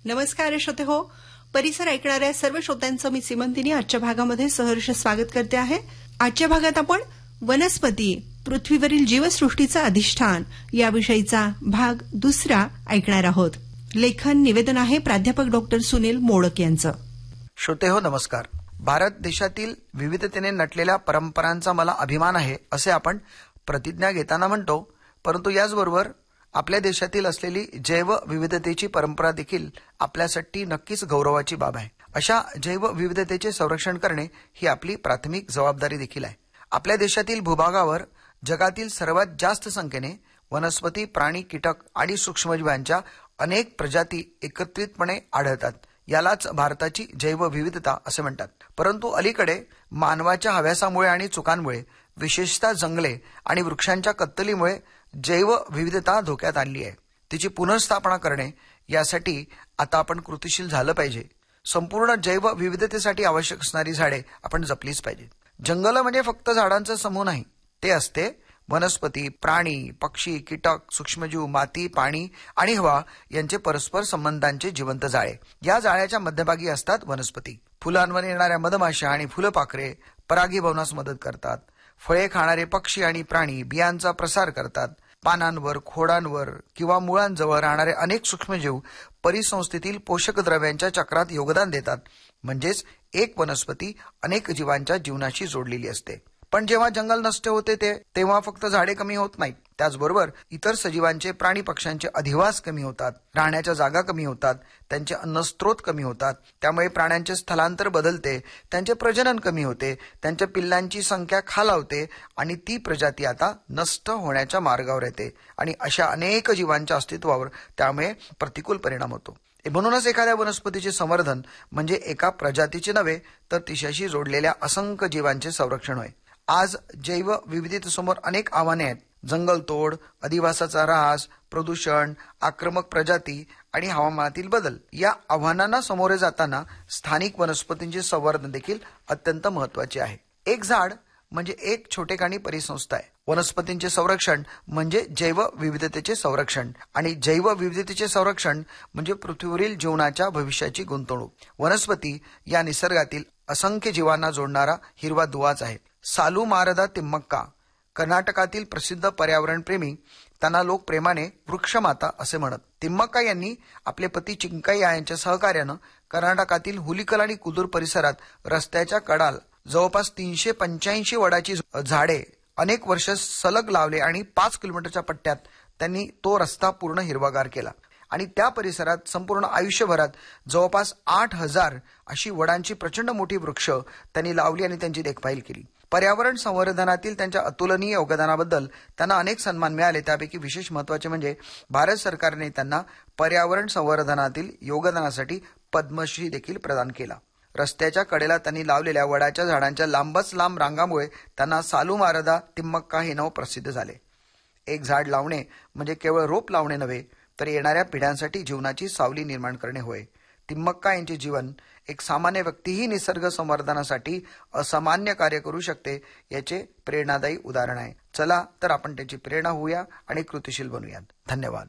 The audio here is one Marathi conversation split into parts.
नमस्कार श्रोते हो, परिसर ऐकणाऱ्या सर्व श्रोत्यांचं मी सीमंतिनी आजच्या भागामध्ये सहर्ष स्वागत करते आहे. आजच्या भागात आपण वनस्पती पृथ्वीवरील जीवसृष्टीचं अधिष्ठान याविषयीचा भाग दुसरा ऐकणार आहोत. लेखन निवेदन आहे प्राध्यापक डॉक्टर सुनील मोडक यांचं. श्रोते हो नमस्कार. भारत देशातील विविधतेने नटलेल्या परंपरांचा मला अभिमान आहे असे आपण प्रतिज्ञा घेताना म्हणतो, परंतु याचबरोबर आपल्या देशातील असलेली जैव विविधतेची परंपरा देखील आपल्यासाठी नक्कीच गौरवाची बाब आहे. अशा जैव विविधतेचे संरक्षण करणे ही आपली प्राथमिक जबाबदारी देखील आहे. आपल्या देशातील भूभागावर जगातील सर्वात जास्त संख्येने वनस्पती, प्राणी, कीटक आणि सूक्ष्मजीवांच्या अनेक प्रजाती एकत्रितपणे आढळतात. यालाच भारताची जैव विविधता असे म्हणतात. परंतु अलीकडे मानवाच्या हव्यासामुळे आणि चुकांमुळे, विशेषतः जंगले आणि वृक्षांच्या कत्तलीमुळे जैव विविधता धोक्यात आणली आहे. तिची पुनर्स्थापना करणे यासाठी आता आपण कृतिशील झालं पाहिजे. संपूर्ण जैव विविधतेसाठी आवश्यक असणारी झाडे आपण जपलीच पाहिजे. जंगल म्हणजे फक्त झाडांचा समूह नाही, ते असते वनस्पती, प्राणी, पक्षी, कीटक, सूक्ष्मजीव, माती, पाणी आणि हवा यांचे परस्पर संबंधांचे जिवंत जाळे. या जाळ्याच्या मध्यभागी असतात वनस्पती. फुलांवर येणाऱ्या मधमाशा आणि फुलपाखरे परागीभवनास मदत करतात. फळे खाणारे पक्षी आणि प्राणी बियांचा प्रसार करतात. पानांवर, खोडांवर किंवा मुळांजवळ राहणारे अनेक सूक्ष्मजीव परिसंस्थेतील पोषक द्रव्यांच्या चक्रात योगदान देतात. म्हणजेच एक वनस्पती अनेक जीवांच्या जीवनाशी जोडलेली असते. पण जेव्हा जंगल नष्ट होते तेव्हा फक्त झाडे कमी होत नाहीत, त्याचबरोबर इतर सजीवांचे, प्राणी पक्ष्यांचे अधिवास कमी होतात, राहण्याच्या जागा कमी होतात, त्यांचे अन्नस्त्रोत कमी होतात. त्यामुळे प्राण्यांचे स्थलांतर बदलते, त्यांचे प्रजनन कमी होते, त्यांच्या पिल्लांची संख्या खालावते आणि ती प्रजाती आता नष्ट होण्याच्या मार्गावर येते आणि अशा अनेक जीवांच्या अस्तित्वावर त्यामुळे प्रतिकूल परिणाम होतो. म्हणूनच एखाद्या वनस्पतीचे संवर्धन म्हणजे एका प्रजातीचे नव्हे तर तिच्याशी जोडलेल्या असंख्य जीवांचे संरक्षण होय. आज जैव विविधतेसमोर अनेक आव्हाने आहेत. जंगलतोड, अधिवासाचा ऱ्हास, प्रदूषण, आक्रमक प्रजाती आणि हवामानातील बदल. या आव्हानांना सामोरे जाताना स्थानिक वनस्पतींचे संवर्धन देखील अत्यंत महत्वाचे आहे. एक झाड म्हणजे एक छोटेखानी परिसंस्था आहे. वनस्पतींचे संरक्षण म्हणजे जैव विविधतेचे संरक्षण आणि जैव विविधतेचे संरक्षण म्हणजे पृथ्वीवरील जीवनाच्या भविष्याची गुंतवणूक. वनस्पती या निसर्गातील असंख्य जीवांना जोडणारा हिरवा दुवाच आहे. सालू मारदा तिम्मक्का कर्नाटकातील प्रसिद्ध पर्यावरणप्रेमी, त्यांना लोक प्रेमाने वृक्षमाता असे म्हणत. तिम्मक्का यांनी आपले पती चिंकय्या यांच्या सहकार्यानं कर्नाटकातील हुलिकल आणि कुदूर परिसरात रस्त्याच्या कडाला जवळपास 385 वडाची झाडे अनेक वर्ष सलग लावले आणि 5 किलोमीटरच्या पट्ट्यात त्यांनी तो रस्ता पूर्ण हिरवागार केला आणि त्या परिसरात संपूर्ण आयुष्यभरात जवळपास 8,000 अशी वडांची प्रचंड मोठी वृक्ष त्यांनी लावली आणि त्यांची देखभाल केली. पर्यावरण संवर्धनातील त्यांच्या अतुलनीय योगदानाबद्दल त्यांना अनेक सन्मान मिळाले. त्यापैकी विशेष महत्त्वाचे म्हणजे भारत सरकारने त्यांना पर्यावरण संवर्धनातील योगदानासाठी पद्मश्री देखील प्रदान केला. रस्त्याच्या कडेला त्यांनी लावलेल्या वडाच्या झाडांच्या लांबच लांब रांगामुळे त्यांना सालू मारदा तिम्मक्का हे नाव प्रसिद्ध झाले. एक झाड लावणे म्हणजे केवळ रोप लावणे नव्हे तर येणाऱ्या पिढ्यांसाठी जीवनाची सावली निर्माण करणे होय. तिम्मक्का यांचे जीवन एक सामान्य व्यक्तीही निसर्ग संवर्धनासाठी असामान्य कार्य करू शकते याचे प्रेरणादायी उदाहरण आहे. चला तर आपण त्याची प्रेरणा होऊया आणि कृतिशील बनूयात. धन्यवाद.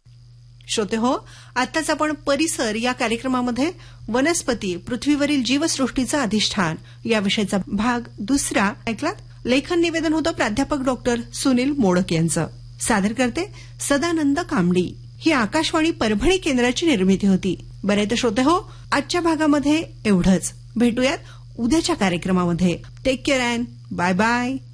श्रोते हो, आताच आपण परिसर या कार्यक्रमामध्ये वनस्पती पृथ्वीवरील जीवसृष्टीचं अधिष्ठान याविषयीचा भाग दुसरा ऐकलात. लेखन निवेदन होतं प्राध्यापक डॉक्टर सुनील मोडक यांचं. सादर करते सदानंद कांबडी. ही आकाशवाणी परभणी केंद्राची निर्मिती होती. बरे तर श्रोते हो, आजच्या भागामध्ये एवढंच. भेटूयात उद्याच्या कार्यक्रमामध्ये. Take care and bye bye.